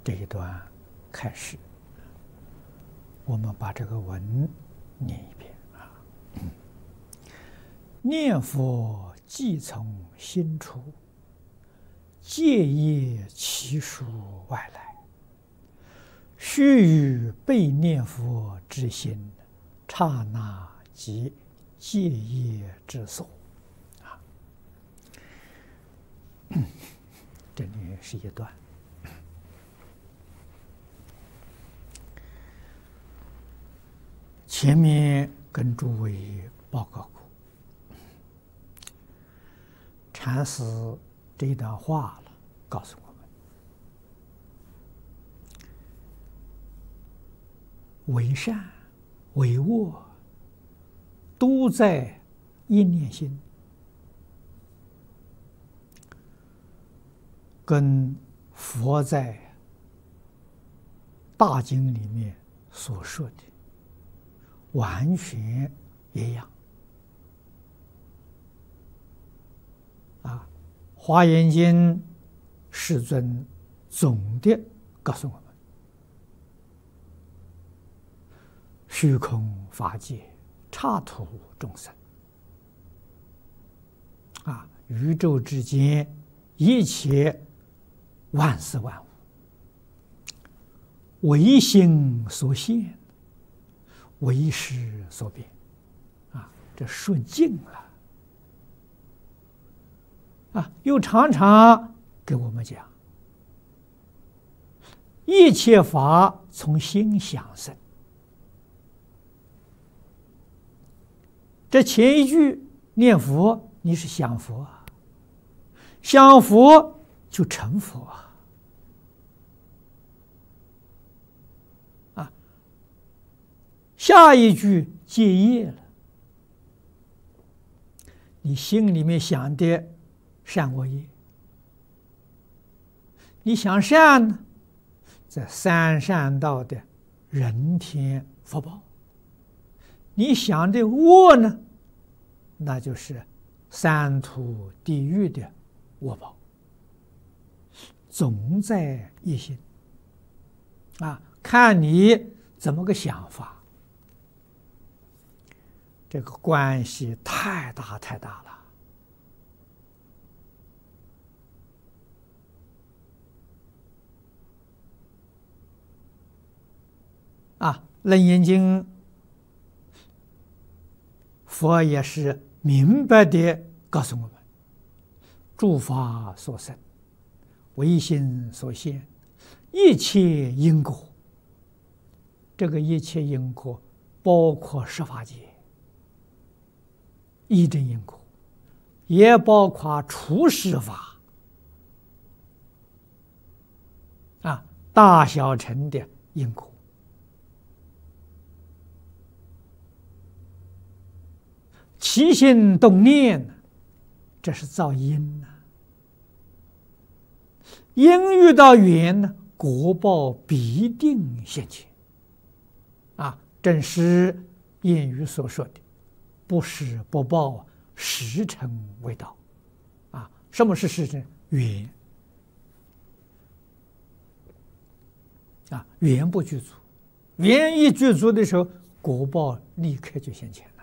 这一段开始，我们把这个文念一遍啊。念佛即从心出，戒业其属外来，须臾被念佛之心，刹那即戒业之所。这里是一段。前面跟诸位报告过，禅师这一段话了，告诉我们：为善为恶，都在一念心。跟佛在大经里面所说的完全一样啊！华严经世尊总的告诉我们：虚空法界，刹土众生啊，宇宙之间一切万事万物，唯心所现，唯识所变，啊，这说尽了。啊，又常常给我们讲，一切法从心想生。这前一句念佛，你是想佛啊，想佛就成佛啊！下一句戒业了，你心里面想的善恶业，你想善呢，在三善道的人天福报；你想的恶呢，那就是三途地狱的恶报。总在一心啊，看你怎么个想法。这个关系太大太大了啊！楞严经佛也是明白地告诉我们：诸法所生，唯心所现，一切因果。这个一切因果包括十法界依正因果，也包括出世法啊，大小乘的因果。起心动念，这是造因呐。因遇到缘呢，果报必定现前。啊，正是谚语所说的：“不施不报，时辰未到。”啊，什么是时辰？缘啊，缘不具足，缘一具足的时候，果报立刻就现前了。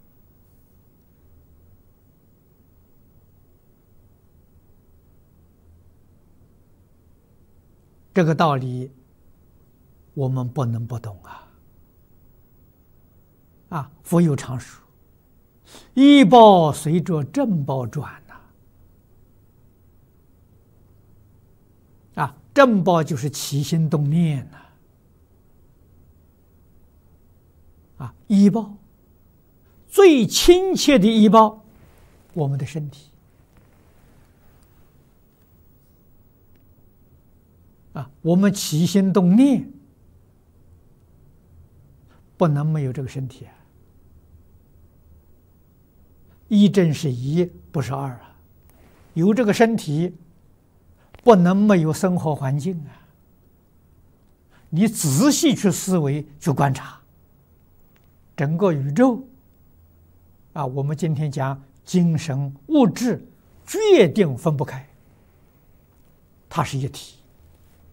这个道理，我们不能不懂啊！啊，佛有常说：“依报随着正报转呐。”啊，正报就是起心动念呐。啊，依报最亲切的依报，我们的身体。啊，我们起心动念，不能没有这个身体啊！一正是一，不是二啊！有这个身体，不能没有生活环境啊！你仔细去思维、去观察，整个宇宙啊，我们今天讲精神物质，决定分不开，它是一体。